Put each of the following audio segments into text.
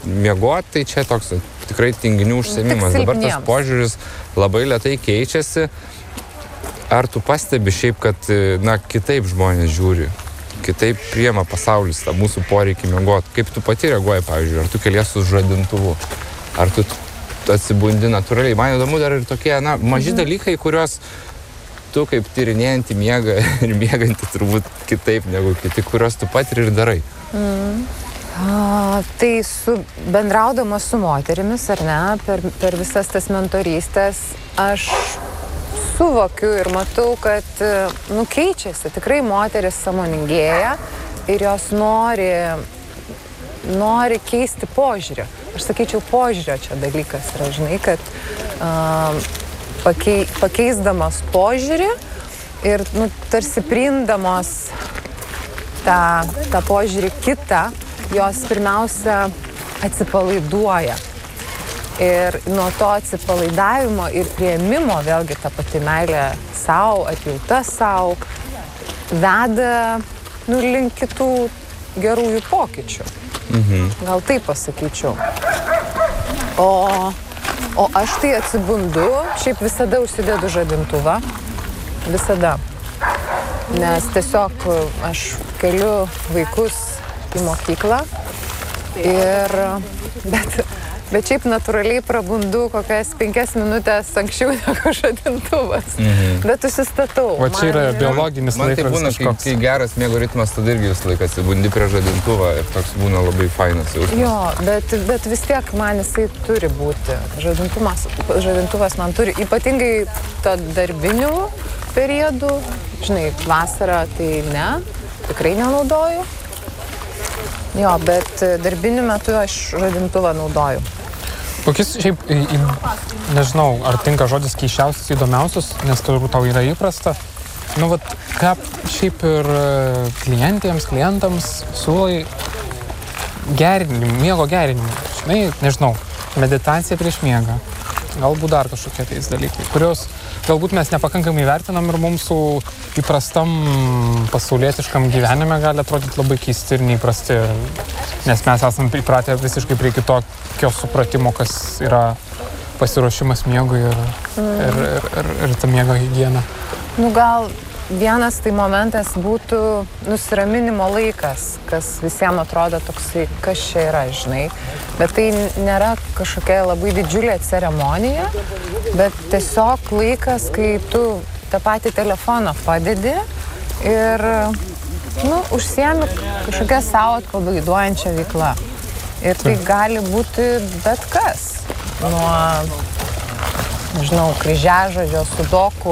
miegoti, tai čia toks tikrai tinginių užsiėmimas. Dabar tas požiūris labai lėtai keičiasi. Ar tu pastebi šiaip, kad kitaip žmonės žiūri, kitaip priima pasaulis tą mūsų poreikį miegoti? Kaip tu pati reaguoji, pavyzdžiui, ar tu kelies su žadintuvu, ar tu atsibundi natūraliai? Man įdomu dar ir tokie maži dalykai, kuriuos tu kaip tyrinėjanti miegą ir mieganti turbūt kitaip negu kiti, kuriuos tu patiri ir darai. Tai bendraudama su moterimis, ar ne, per visas tas mentorystės, aš suvokiu ir matau, kad keičiasi. Tikrai moteris sąmoningėja ir jos nori keisti požiūrį. Aš sakyčiau, požiūrio čia dalykas yra, žinai, kad pakeisdamas požiūrį ir tarsi priimdamos tą požiūrį kitą, jos pirmiausia atsipalaiduoja. Ir nuo to atsipalaidavimo ir priėmimo, vėlgi ta pati meilė sau, atjauta sau, veda link kitų gerųjų pokyčių. Gal taip pasakyčiau. O aš tai atsibundu, šiaip visada užsidedu žadintuvą. Visada. Nes tiesiog aš keliu vaikus į mokyklą. Bet šiaip natūraliai prabundu kokias 5 minutės anksčiau negu žadintuvas. Bet užsistatau. O čia yra biologinis laikas. Man tai būna, kai geras miego ritmas, tada irgi visą laiką atsibundi prie žadintuvą ir toks būna labai fainas jausmas. Jo, bet vis tiek man jisai turi būti. Žadintuvas man turi. Ypatingai to darbinių periodų. Žinai, vasarą tai ne, tikrai nenaudoju. Jo, bet darbiniu metu aš žadintuvą naudoju. Kokius šiaip, nežinau, ar tinka žodis keisčiausias, įdomiausias, nes turbūt tau yra įprasta. Ką šiaip ir klientams siūlai miego gerinimą. Žinai, nežinau, meditacija prieš miegą. Galbūt dar kažkokie tais dalykai, kurios galbūt mes nepakankamai vertinam ir mums su įprastam pasaulietiškam gyvenime gali atrodyti labai keisti ir neįprasti, nes mes esam įpratę visiškai prie kitokio supratimo, kas yra pasiruošimas miegui ir ta miego higiena. Gal vienas tai momentas būtų nusiraminimo laikas, kas visiems atrodo toksai, kas čia yra, žinai. Bet tai nėra kažkokia labai didžiulė ceremonija, bet tiesiog laikas, kai tu tą patį telefoną padedi ir užsiemi kažkokią savo atpalaiduojančią veiklą. Ir tai gali būti bet kas. Nuo, nežinau, kryžiažodžio, sudokų,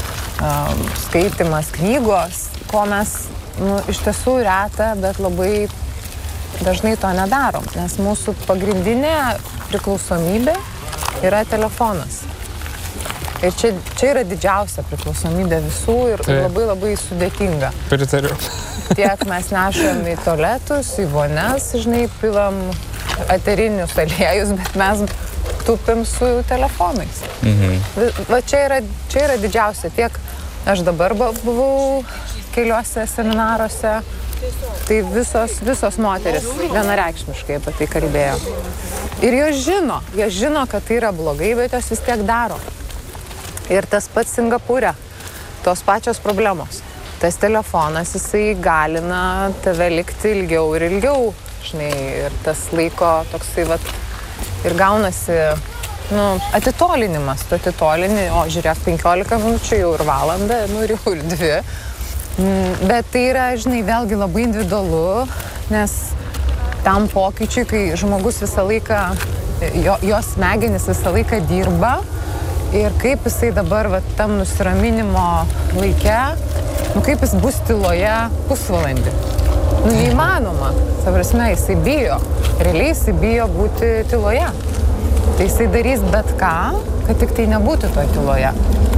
skaitimas knygos, ko mes iš tiesų reta, bet labai dažnai to nedarom, nes mūsų pagrindinė priklausomybė yra telefonas. Ir čia yra didžiausia priklausomybė visų ir labai labai sudėtinga. Pritariu. Tiek mes nešam į tualetus, į vonias, žinai, pilam eterinius aliejus, bet mes tupim su telefonais. Va čia yra didžiausia. Tiek aš dabar buvau keliuose seminaruose, tai visos moteris vienareikšmiškai apie tai kalbėjo. Ir jos žino, kad tai yra blogai, bet jos vis tiek daro. Ir tas pats Singapūre, tos pačios problemos. Tas telefonas, jisai galina tave likti ilgiau ir ilgiau, žinai, ir tas laiko toksai, ir gaunasi, atitolinimas, tu atitolini, žiūrėk, 15 minučių jau ir valandą, ir jau ir 2. Bet tai yra, žinai, vėlgi labai individualu, nes tam pokyčiui, kai žmogus visą laiką, jos smegenys visą laiką dirba ir kaip jisai dabar tam nusiraminimo laike, kaip jis bus tyloje pusvalandį. Neįmanoma, savrasme, jisai bijo, realiai jisai bijo būti tyloje. Tai jisai darys bet ką, kad tik tai nebūtų toje tyloje.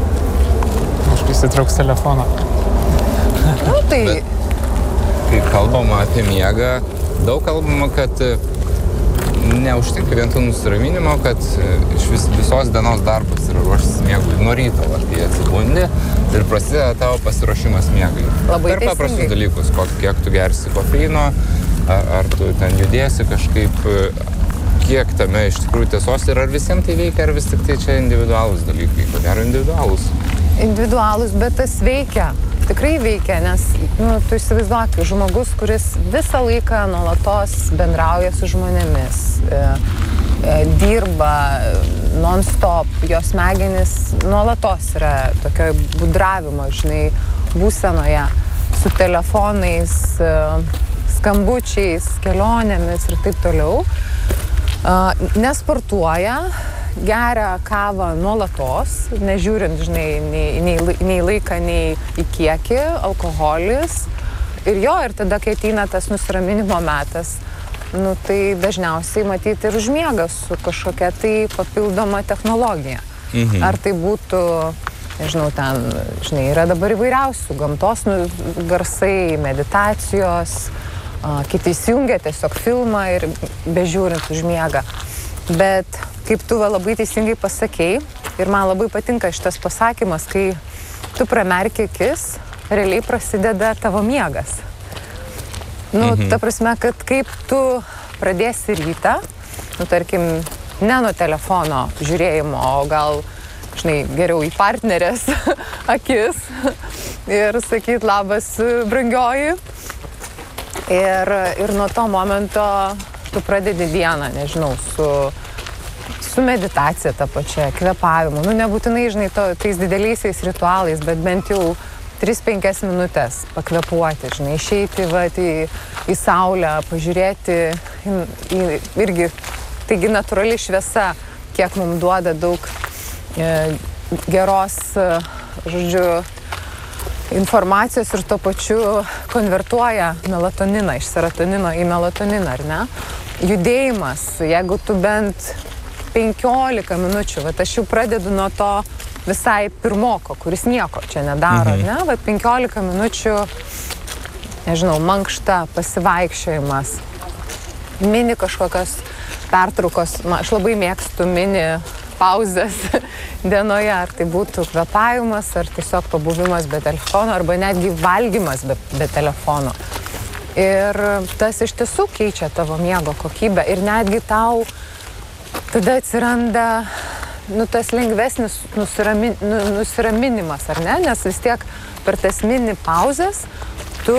Aš įsitrauks telefoną. Bet, kai kalbama apie miegą, daug kalbama, kad neužtenka vien to nusiraminimo, kad iš visos dienos darbas yra ruoštis miegui. Nuo ryto, kai atsibundi ir prasideda tavo pasiruošimas miegui. Labai per paprastus dalykus, kiek tu gersi kofeino, ar tu ten judėsi kažkaip, kiek tame iš tikrųjų tiesos ir ar visiems tai veikia, ar vis tik tai čia individualūs dalykai, ko gero individualūs. Individualūs, bet tas veikia, tikrai veikia, nes tu įsivaizduok, žmogus, kuris visą laiką nuolatos bendrauja su žmonėmis, dirba non-stop, jos smegenys nuolatos yra tokio budravimo, žinai, būsenoje, su telefonais, skambučiais, kelionėmis ir taip toliau, nesportuoja, geria kavą nuolatos, nežiūrint, žinai, nei laiką, nei į kiekį, alkoholis. Ir tada, kai ateina tas nusiraminimo metas, tai dažniausiai matyti ir užmiega su kažkokia tai papildoma technologija. Ar tai būtų, nežinau, ten, žinai, yra dabar įvairiausių gamtos garsai, meditacijos, kiti įsijungia tiesiog filmą ir bežiūrint užmiega. Bet kaip tu labai teisingai pasakei, ir man labai patinka šitas pasakymas, kai tu pramerki akis, realiai prasideda tavo miegas. Ta prasme, kad kaip tu pradėsi rytą, tarkim, ne nuo telefono žiūrėjimo, o gal, žinai, geriau į partnerės akis ir sakyt labas, brangioji. Ir nuo to momento tu pradedi dieną, nežinau, su meditacija ta pačia, kvėpavimu. Nebūtinai, žinai, tais dideliaisiais ritualais, bet bent jau 3-5 minutės pakvėpuoti, žinai, išeiti į saulę, pažiūrėti irgi, taigi natūrali šviesa, kiek mums duoda daug geros, žodžiu, informacijos ir tuo pačiu konvertuoja melatoniną iš serotonino į melatoniną, ar ne? Judėjimas, jeigu tu bent 15 minučių, aš jau pradedu nuo to visai pirmoko, kuris nieko čia nedaro, ne? 15 minučių, nežinau, mankšta, pasivaikščiojimas, mini kažkokios pertraukos, aš labai mėgstu mini pauzės dienoje, ar tai būtų kvėpavimas, ar tiesiog pabuvimas be telefono, arba netgi valgymas be telefono. Ir tas iš tiesų keičia tavo miego kokybę ir netgi tau tada atsiranda tas lengvesnis nusiraminimas, ar ne? Nes vis tiek per tas mini pauzes tu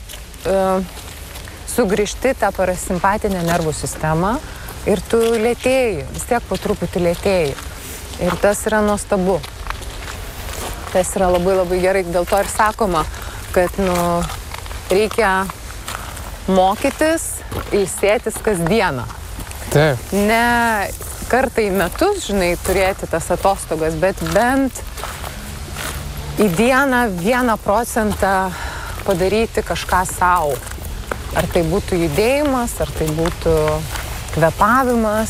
sugrįžti tą parasimpatinę nervų sistemą ir tu lėtėji, vis tiek po truputį lėtėji. Ir tas yra nuostabu. Tas yra labai labai gerai. Dėl to ir sakoma, kad reikia mokytis, ilsėtis kasdieną. Taip. Ne kartą į metus, žinai, turėti tas atostogas, bet bent į dieną 1% padaryti kažką savo. Ar tai būtų judėjimas, ar tai būtų kvėpavimas.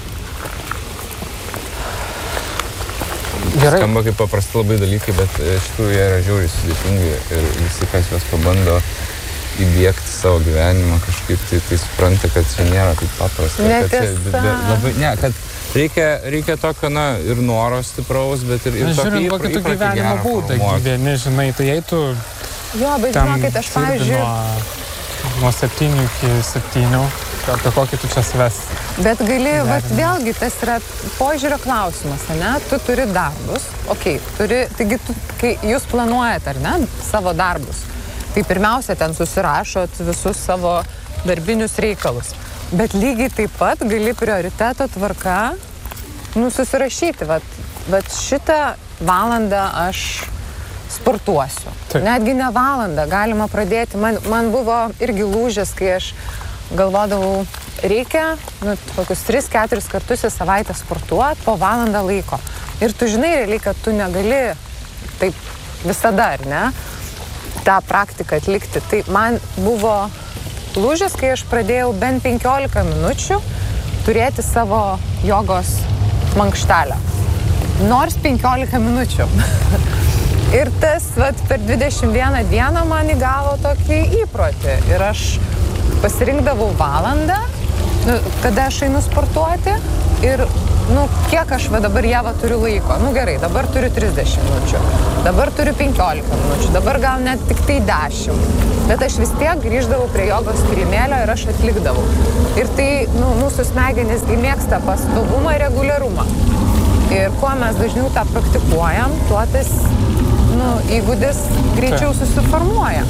Gerai. Skamba kaip paprasti labai dalykai, bet iš tikrųjų jie yra žiauriai sudėtingi ir visi, kas juos pabando įdiegti savo gyvenimą kažkaip, tai supranta, kad čia nėra taip paprasta. Netiesa. Kad reikia tokio, ir noro stipraus, bet ir tokio žiūrint, kokį tu gyvenimo būdą gyveni, žinai, tai jei tu... Jo, bet žinokit, aš pavyzdžiui... Nuo 7 iki 7, apie kokį tu čia sves. Bet gali, vėlgi, tas yra požiūrio klausimas, ne? Tu turi darbus, taigi kai jūs planuojat, ar ne, savo darbus, tai pirmiausia, ten susirašot visus savo darbinius reikalus. Bet lygiai taip pat gali prioriteto tvarka susirašyti, šitą valandą aš sportuosiu. Taip. Netgi ne valandą galima pradėti. Man buvo irgi lūžęs, kai aš galvodavau, reikia kokius 3-4 kartus į savaitę sportuoti po valandą laiko. Ir tu žinai realiai, kad tu negali taip visada, ar ne, tą praktiką atlikti. Tai man buvo lūžęs, kai aš pradėjau bent 15 minučių turėti savo jogos mankštelę. Nors 15 minučių. Ir tas per 21 dieną man įgavo tokį įprotį. Ir aš pasirinkdavau valandą, kada aš einu sportuoti. ir, nu, kiek aš dabar Ieva turiu laiko. Nu gerai, dabar turiu 30 minučių, dabar turiu 15 minučių, dabar gal net tik tai 10. Bet aš vis tiek grįždavau prie jogos kilimėlio ir aš atlikdavau. Ir tai, nu, mūsų smegenys mėgsta pastovumą ir reguliarumą. Ir kuo mes dažniau tą praktikuojam, tuo tas, nu, įgūdis greičiau susiformuoja.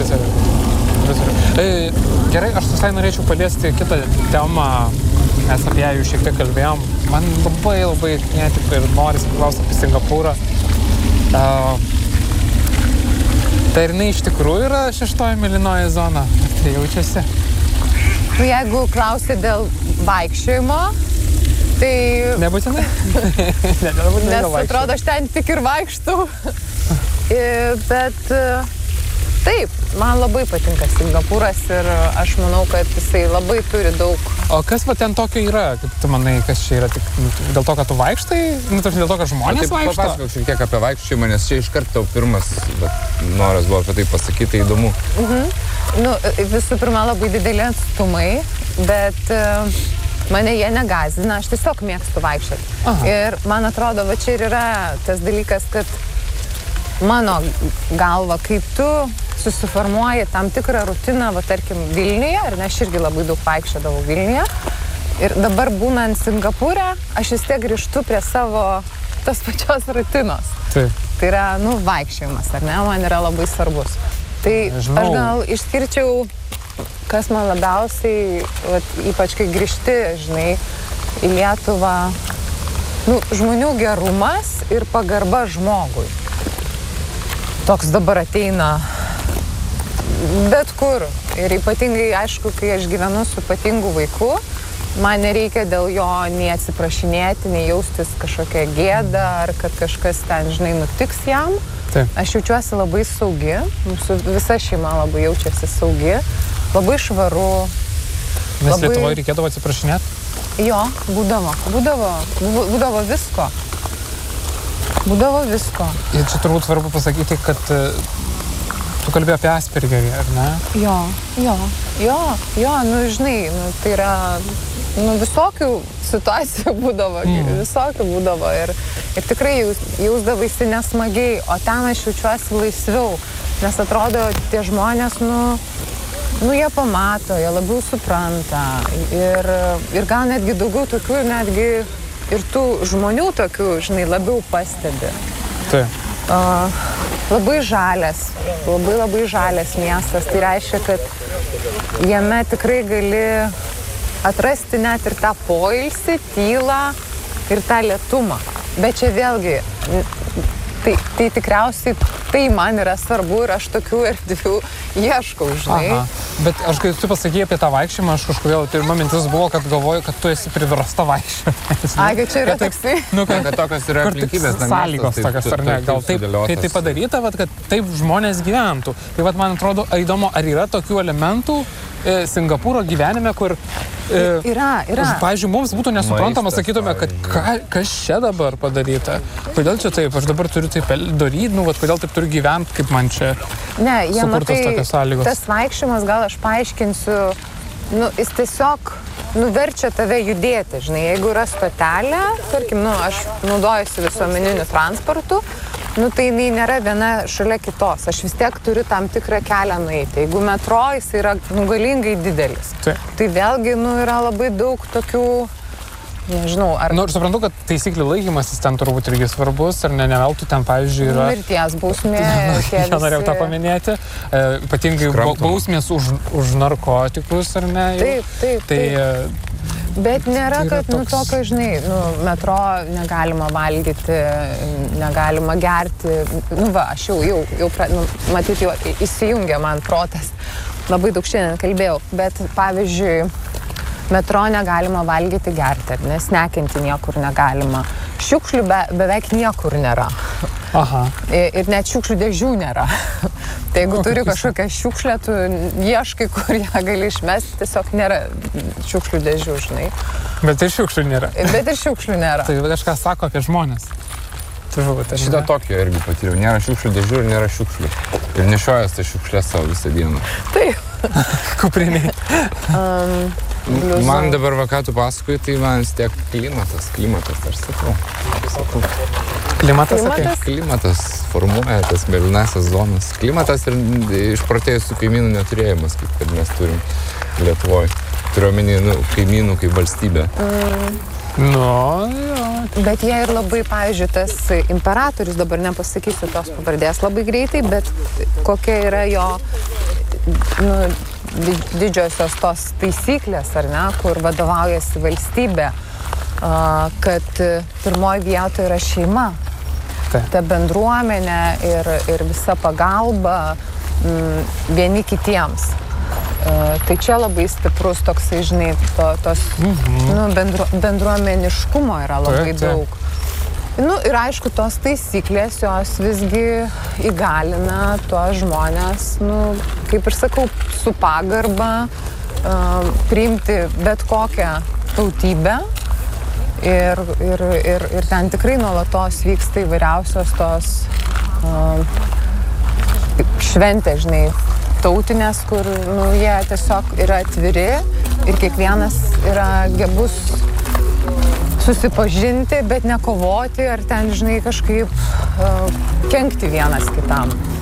Gerai, aš visai norėčiau paliesti kitą temą, mes apie ją jau šiek tiek kalbėjom. Man labai netikrai ir norisi paklausti apie Singapūrą. Tai ir iš tikrųjų yra 6 mėlynoji zona? Tai jaučiasi? Nu, jeigu klausi dėl vaikščiojimo, tai... Nebūtinai? Nes atrodo, aš ten tik ir vaikštau. Bet taip, man labai patinka Singapūras ir aš manau, kad jisai labai turi daug. O kas va ten tokio yra, kaip tu manai, kas čia yra? Tik dėl to, kad tu vaikštai? Nu, dėl to, kad žmonės vaikšto? Papasakok šiek tiek apie vaikščiojimą, nes čia iš karto pirmas noras buvo apie tai pasakyti, tai įdomu. Nu, visų pirma, labai dideli atstumai, bet mane jie negazina, aš tiesiog mėgstu vaikščioti. Ir man atrodo, va čia ir yra tas dalykas, kad mano galva, kai tu susiformuoji tam tikrą rutiną, va tarkim Vilniuje, ir aš irgi labai daug vaikščiodavau Vilniuje, ir dabar būnant Singapūre, aš vis tiek grįžtu prie savo tos pačios rutinos. Taip. Tai yra, nu, vaikščiojimas, ar ne, man yra labai svarbus. Tai aš gal išskirčiau, kas man labiausiai, vat, ypač kai grįžti, žinai, į Lietuvą, nu, žmonių gerumas ir pagarba žmogui. Toks dabar ateina bet kur. Ir ypatingai, aišku, kai aš gyvenu su ypatingu vaiku, man nereikia dėl jo nei atsiprašinėti, nei jaustis kažkokią gėdą, ar kad kažkas ten, žinai, nutiks jam. Taip. Aš jaučiuosi labai saugi, mūsų visa šeima labai jaučiasi saugi, labai švaru. Nes labai... Lietuvoje reikėdavo atsiprašinėti? Jo, būdavo visko. Būdavo visko. Ir čia turbūt svarbu pasakyti, kad tu kalbėjai apie Aspergerį, ar ne? Jo, nu, žinai, nu, tai yra, nu, visokių situacijų būdavo, visokių būdavo ir tikrai jausdavaisi nesmagiai, o ten aš jaučiuosi laisviau, nes atrodo, tie žmonės, nu, jie pamato, jie labiau supranta ir gal netgi daugiau tokių, netgi ir tų žmonių tokių, žinai, labiau pastebi. Taip. Labai žalias miestas. Tai reiškia, kad jame tikrai gali atrasti net ir tą poilsį, tylą ir tą lėtumą. Bet čia vėlgi, tai tikriausiai tai man yra svarbu ir aš tokių erdvių ieškau, žinai. Bet aš, kai tu pasakėjai apie tą vaikščiojimą, aš kažkodėl, pirma mintis buvo, kad galvoju, kad tu esi priversta vaikščioti. Kad čia yra toksai. Nu, kad tokios yra aplinkybės. Sąlygos tokios, ar ne? Gal taip, kai tai padaryta, kad taip žmonės gyventų. Tai man atrodo, įdomu, ar yra tokių elementų Singapūro gyvenime, kur... Yra. Pavyzdžiui, mums būtų nesuprantama, sakytume, kad kas čia dabar padaryta? Kodėl čia taip? Aš dabar turiu taip daryti, nu, kodėl taip turiu gyventi, kaip man čia sukurtos tokios sąlygos. Tas vaikščiojimas, gal aš paaiškinsiu, nu, jis tiesiog verčia tave judėti, žinai, jeigu yra stotelė, tarkim, nu, aš naudojuosi visuomeniniu transportu, nu, tai jinai nėra viena šalia kitos. Aš vis tiek turiu tam tikrą kelią nueiti. Jeigu metro, jis yra galingai didelis. Tai vėlgi, nu, yra labai daug tokių, nežinau, ar... Nu, ir suprantu, kad taisyklių laikymasis ten turbūt irgi svarbus, ar ne veltui ten, pavyzdžiui, yra... Mirties bausmė. Norėjau tą paminėti. Ypatingai bausmės už narkotikus, ar ne? Taip. Bet nėra, kad, nu, tokio, žinai, nu, metro negalima valgyti, negalima gerti. Nu, va, aš jau matyt, jau įsijungia man protas. Labai daug šiandien kalbėjau. Bet, pavyzdžiui, metro negalima valgyti, gerti, nes nekinti niekur negalima. Šiukšlių beveik niekur nėra. Ir net šiukšlių dėžių nėra. Tai jeigu turi kažkokią šiukšlę, tu ieškai, kur ją gali išmesti, tiesiog nėra šiukšlių dėžių, žinai. Bet ir šiukšlių nėra. Tai kažką sako apie žmonės. Šitą tokio irgi patyriau. Nėra šiukšlių dėžių ir nėra šiukšlių. Ir nešiojas tą šiukšlę savo visą dieną. Taip. Kupriniai. Man dabar, va, ką tu pasakoji, tai man vis tiek klimatas, aš sakau. Klimatas, sakai? Klimatas formuoja tas mėlynasias zonas. Klimatas ir išprotėjusių kaimynų neturėjimas, kaip kad mes turim Lietuvoje. Turiuomenį, kaimynų kaip valstybė. Jo. Bet jie ir labai, pavyzdžiui, tas imperatorius, dabar nepasakysiu tos pavardės labai greitai, bet kokia yra jo didžiosios tos taisyklės, ar ne, kur vadovaujasi valstybė, kad pirmoji vietoje yra šeima. Ta bendruomenė ir visa pagalba vieni kitiems. Tai čia labai stiprus toksai, žinai, tos bendruomeniškumo yra labai daug. Ir aišku, tos taisyklės jos visgi įgalina tuos žmonės, kaip ir sakau, su pagarba priimti bet kokią tautybę ir ten tikrai nuolatos vyksta įvairiausios tos šventės, žinai, tautinės, kur jie tiesiog yra atviri ir kiekvienas yra gebus susipažinti, bet nekovoti ar ten, žinai, kažkaip kenkti vienas kitam.